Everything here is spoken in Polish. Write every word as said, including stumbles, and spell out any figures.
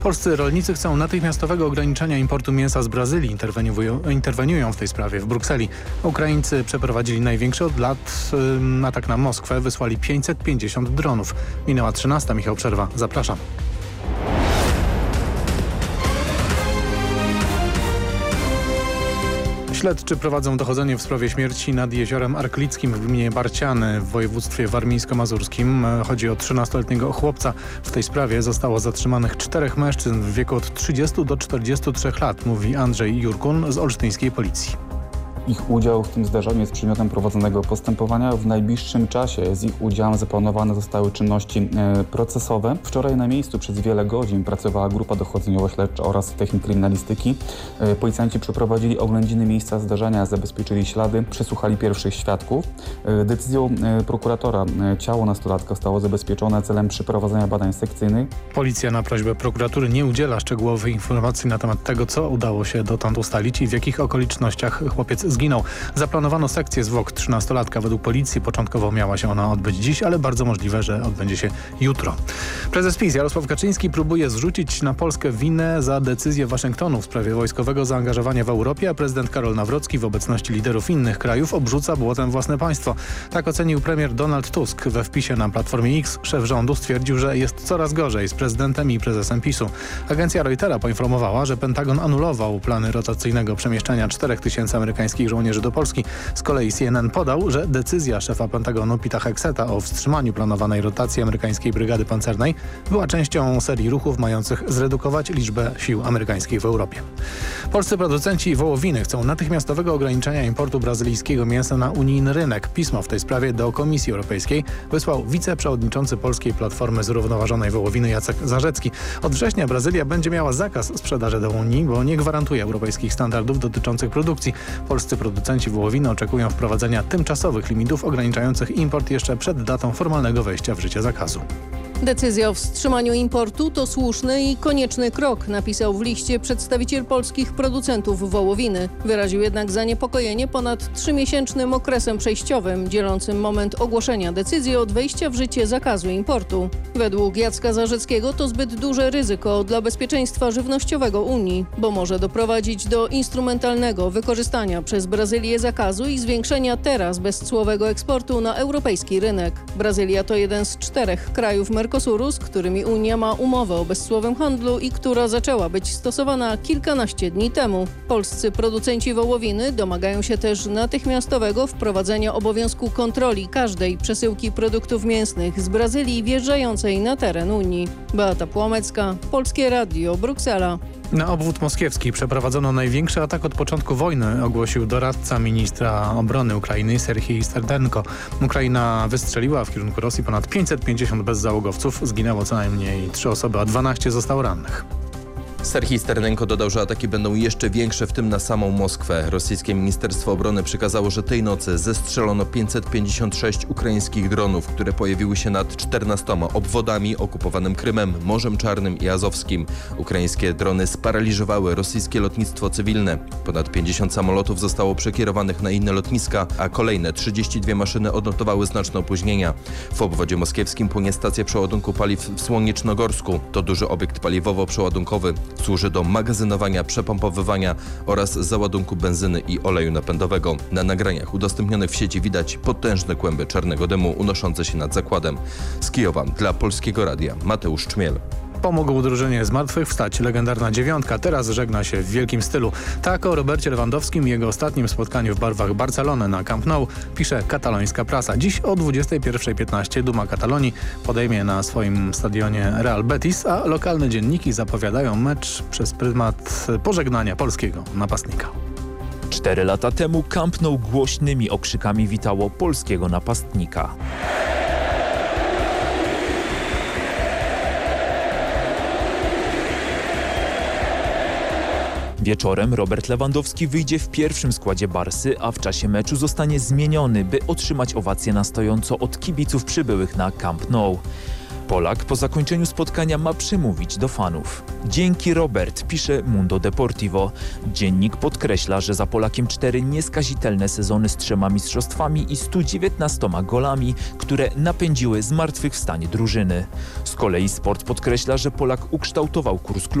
Polscy rolnicy chcą natychmiastowego ograniczenia importu mięsa z Brazylii. Interweniują, interweniują w tej sprawie w Brukseli. Ukraińcy przeprowadzili największy od lat yy, atak na Moskwę. Wysłali pięćset pięćdziesiąt dronów. Minęła trzynasta. Michał Przerwa. Zapraszam. Śledczy prowadzą dochodzenie w sprawie śmierci nad jeziorem Arklickim w gminie Barciany w województwie warmińsko-mazurskim. Chodzi o trzynastoletniego chłopca. W tej sprawie zostało zatrzymanych czterech mężczyzn w wieku od trzydziestu do czterdziestu trzech lat, mówi Andrzej Jurkun z olsztyńskiej policji. Ich udział w tym zdarzeniu jest przedmiotem prowadzonego postępowania. W najbliższym czasie z ich udziałem zaplanowane zostały czynności e, procesowe. Wczoraj na miejscu przez wiele godzin pracowała grupa dochodzeniowo-śledcza oraz technik kryminalistyki. E, policjanci przeprowadzili oględziny miejsca zdarzenia, zabezpieczyli ślady, przesłuchali pierwszych świadków. E, decyzją e, prokuratora e, ciało nastolatka zostało zabezpieczone celem przeprowadzenia badań sekcyjnych. Policja na prośbę prokuratury nie udziela szczegółowych informacji na temat tego, co udało się dotąd ustalić i w jakich okolicznościach chłopiec zginął. Zaplanowano sekcję zwłok trzynastolatka. Według policji początkowo miała się ona odbyć dziś, ale bardzo możliwe, że odbędzie się jutro. Prezes PiS Jarosław Kaczyński próbuje zrzucić na Polskę winę za decyzję Waszyngtonu w sprawie wojskowego zaangażowania w Europie, a prezydent Karol Nawrocki w obecności liderów innych krajów obrzuca błotem własne państwo. Tak ocenił premier Donald Tusk. We wpisie na Platformie X szef rządu stwierdził, że jest coraz gorzej z prezydentem i prezesem PiSu. Agencja Reutera poinformowała, że Pentagon anulował plany rotacyjnego przemieszczania czterech tysięcy amerykańskich żołnierzy do Polski. Z kolei C N N podał, że decyzja szefa Pentagonu Pita Hexeta o wstrzymaniu planowanej rotacji amerykańskiej brygady pancernej była częścią serii ruchów mających zredukować liczbę sił amerykańskich w Europie. Polscy producenci wołowiny chcą natychmiastowego ograniczenia importu brazylijskiego mięsa na unijny rynek. Pismo w tej sprawie do Komisji Europejskiej wysłał wiceprzewodniczący Polskiej Platformy Zrównoważonej Wołowiny Jacek Zarzecki. Od września Brazylia będzie miała zakaz sprzedaży do Unii, bo nie gwarantuje europejskich standardów dotyczących produkcji. Polscy producenci wołowiny oczekują wprowadzenia tymczasowych limitów ograniczających import jeszcze przed datą formalnego wejścia w życie zakazu. Decyzja o wstrzymaniu importu to słuszny i konieczny krok, napisał w liście przedstawiciel polskich producentów wołowiny. Wyraził jednak zaniepokojenie ponad trzymiesięcznym okresem przejściowym, dzielącym moment ogłoszenia decyzji od wejścia w życie zakazu importu. Według Jacka Zarzeckiego to zbyt duże ryzyko dla bezpieczeństwa żywnościowego Unii, bo może doprowadzić do instrumentalnego wykorzystania przez Brazylię zakazu i zwiększenia teraz bezcłowego eksportu na europejski rynek. Brazylia to jeden z czterech krajów Mercosuru, z którymi Unia ma umowę o bezcłowym handlu i która zaczęła być stosowana kilkanaście dni temu. Polscy producenci wołowiny domagają się też natychmiastowego wprowadzenia obowiązku kontroli każdej przesyłki produktów mięsnych z Brazylii wjeżdżającej na teren Unii. Beata Płomecka, Polskie Radio, Bruksela. Na obwód moskiewski przeprowadzono największy atak od początku wojny, ogłosił doradca ministra obrony Ukrainy Serhii Sterdenko. Ukraina wystrzeliła w kierunku Rosji ponad pięćset pięćdziesiąt bezzałogowców. Zginęło co najmniej trzy osoby, a dwanaście zostało rannych. Serhii Sterdenko dodał, że ataki będą jeszcze większe, w tym na samą Moskwę. Rosyjskie Ministerstwo Obrony przekazało, że tej nocy zestrzelono pięćset pięćdziesiąt sześć ukraińskich dronów, które pojawiły się nad czternastoma obwodami, okupowanym Krymem, Morzem Czarnym i Azowskim. Ukraińskie drony sparaliżowały rosyjskie lotnictwo cywilne. Ponad pięćdziesiąt samolotów zostało przekierowanych na inne lotniska, a kolejne trzydzieści dwie maszyny odnotowały znaczne opóźnienia. W obwodzie moskiewskim płynie stacja przeładunku paliw w Słonecznogórsku. To duży obiekt paliwowo-przeładunkowy. Służy do magazynowania, przepompowywania oraz załadunku benzyny i oleju napędowego. Na nagraniach udostępnionych w sieci widać potężne kłęby czarnego dymu unoszące się nad zakładem. Z Kijowa dla Polskiego Radia Mateusz Czmiel. Pomógł drużynie zmartwychwstać legendarna dziewiątka. Teraz żegna się w wielkim stylu. Tak o Robercie Lewandowskim i jego ostatnim spotkaniu w barwach Barcelony na Camp Nou pisze katalońska prasa. Dziś o dwudziestej pierwszej piętnaście Duma Katalonii podejmie na swoim stadionie Real Betis, a lokalne dzienniki zapowiadają mecz przez pryzmat pożegnania polskiego napastnika. Cztery lata temu Camp Nou głośnymi okrzykami witało polskiego napastnika. Wieczorem Robert Lewandowski wyjdzie w pierwszym składzie Barsy, a w czasie meczu zostanie zmieniony, by otrzymać owację na stojąco od kibiców przybyłych na Camp Nou. Polak po zakończeniu spotkania ma przemówić do fanów. Dzięki Robert, pisze Mundo Deportivo. Dziennik podkreśla, że za Polakiem cztery nieskazitelne sezony z trzema mistrzostwami i stu dziewiętnastoma golami, które napędziły zmartwychwstanie drużyny. Z kolei Sport podkreśla, że Polak ukształtował kurs klubu